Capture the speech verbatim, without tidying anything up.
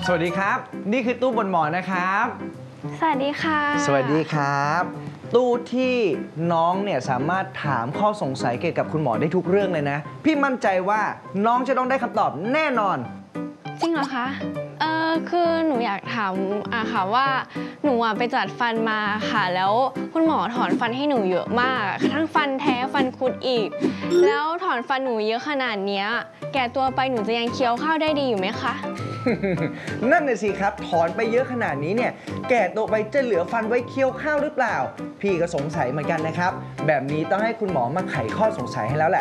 สวัสดีครับนี่คือตู้บนหมอนนะครับสวัสดีค่ะสวัสดีครับตู้ที่น้องเนี่ยสามารถถามข้อสงสัยเกี่ยวกับคุณหมอได้ทุกเรื่องเลยนะพี่มั่นใจว่าน้องจะต้องได้คำตอบแน่นอนจริงเหรอคะเออคือหนูอยากถามอะค่ะว่าหนูอะไปจัดฟันมาค่ะแล้วคุณหมอถอนฟันให้หนูเยอะมากทั้งฟันแท้ฟันคุดอีกแล้วถอนฟันหนูเยอะขนาดนี้แก่ตัวไปหนูจะยังเคี้ยวข้าวได้ดีอยู่ไหมคะนั่นน่ะสิครับถอนไปเยอะขนาดนี้เนี่ยแก่ตัวไปจะเหลือฟันไว้เคี้ยวข้าวหรือเปล่าพี่ก็สงสัยเหมือนกันนะครับแบบนี้ต้องให้คุณหมอมาไขข้อสงสัยให้แล้วแหละ